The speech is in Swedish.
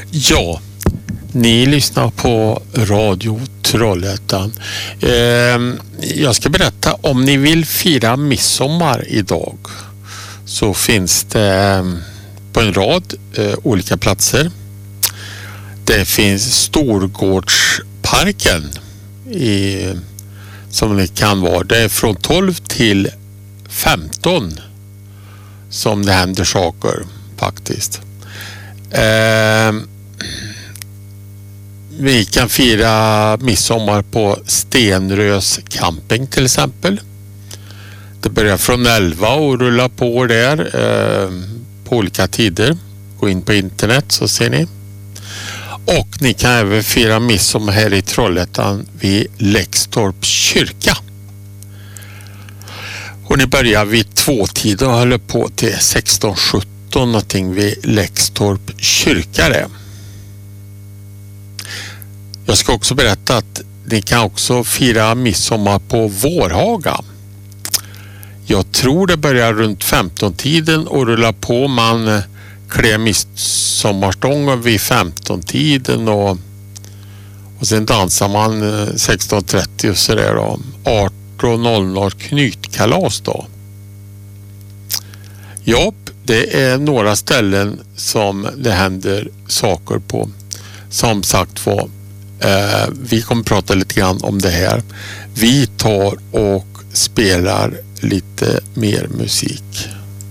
Ja, ni lyssnar på Radio Trollhättan. Jag ska berätta, om ni vill fira midsommar idag så finns det på en rad olika platser. Det finns Storgårdsparken som det kan vara. Det är från 12 till 15 som det händer saker faktiskt. Vi kan fira midsommar på Stenrös camping till exempel. Det börjar från 11 och rullar på där på olika tider. Gå in på internet så ser ni. Och ni kan även fira midsommar här i Trollhättan vid Läxtorp kyrka. Och ni börjar vid 2-tiden och håller på till 16:17 någonting vid Läxtorp kyrka det. Jag ska också berätta att ni kan också fira midsommar på Vårhaga. Jag tror det börjar runt 15-tiden och rullar på. Man klär midsommarstång vid 15-tiden och sen dansar man 16:30 och sådär då. 18:00 knytkalas då. Ja, det är några ställen som det händer saker på. Som sagt var, vi kommer prata lite grann om det här. Vi tar och spelar lite mer musik.